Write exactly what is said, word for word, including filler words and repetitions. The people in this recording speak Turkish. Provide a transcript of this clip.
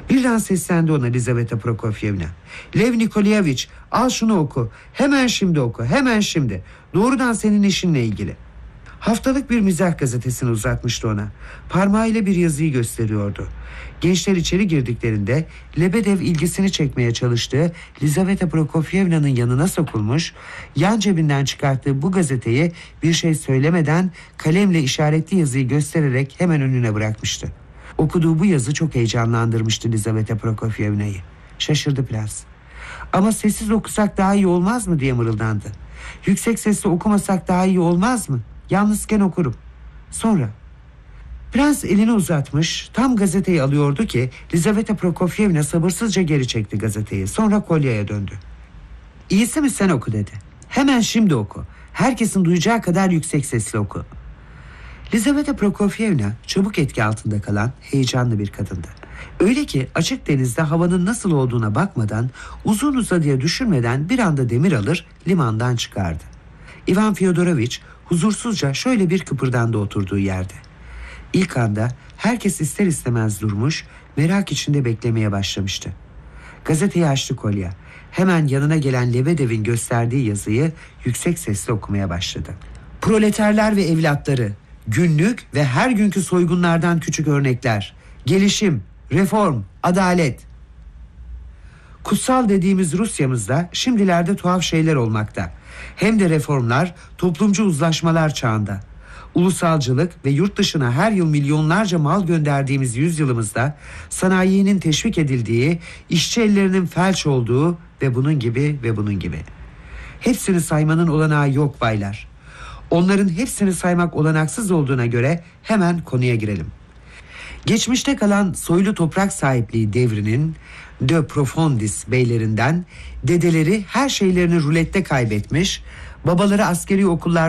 Birden seslendi ona Lizaveta Prokofyevna. Lev Nikolayevich, al şunu oku. Hemen şimdi oku. Hemen şimdi. Doğrudan senin işinle ilgili. Haftalık bir mizah gazetesini uzatmıştı ona. Parmağıyla bir yazıyı gösteriyordu. Gençler içeri girdiklerinde Lebedev ilgisini çekmeye çalıştığı Lizaveta Prokofyevna'nın yanına sokulmuş, yan cebinden çıkarttığı bu gazeteyi bir şey söylemeden kalemle işaretli yazıyı göstererek hemen önüne bırakmıştı. Okuduğu bu yazı çok heyecanlandırmıştı Lizaveta Prokofyevna'yı. Şaşırdı prens. Ama sessiz okusak daha iyi olmaz mı diye mırıldandı. Yüksek sesle okumasak daha iyi olmaz mı? Yalnızken okurum. Sonra prens elini uzatmış, tam gazeteyi alıyordu ki Lizaveta Prokofyevna sabırsızca geri çekti gazeteyi. Sonra Kolya'ya döndü. İyisi mi sen oku dedi. Hemen şimdi oku. Herkesin duyacağı kadar yüksek sesle oku. Lizaveta Prokofyevna çabuk etki altında kalan heyecanlı bir kadındı. Öyle ki açık denizde havanın nasıl olduğuna bakmadan, uzun uzadıya düşünmeden bir anda demir alır limandan çıkardı. Ivan Fyodorovich huzursuzca şöyle bir kıpırdandı oturduğu yerde. İlk anda herkes ister istemez durmuş, merak içinde beklemeye başlamıştı. Gazeteyi açtı Kolya. Hemen yanına gelen Lebedev'in gösterdiği yazıyı yüksek sesle okumaya başladı. Proleterler ve evlatları, günlük ve her günkü soygunlardan küçük örnekler, gelişim, reform, adalet. Kutsal dediğimiz Rusya'mızda şimdilerde tuhaf şeyler olmakta. Hem de reformlar, toplumcu uzlaşmalar çağında. Ulusalcılık ve yurt dışına her yıl milyonlarca mal gönderdiğimiz yüzyılımızda sanayinin teşvik edildiği, işçi ellerinin felç olduğu ve bunun gibi ve bunun gibi. Hepsini saymanın olanağı yok baylar. Onların hepsini saymak olanaksız olduğuna göre hemen konuya girelim. Geçmişte kalan soylu toprak sahipliği devrinin de profondis beylerinden dedeleri her şeylerini rulette kaybetmiş, babaları askeri okullarda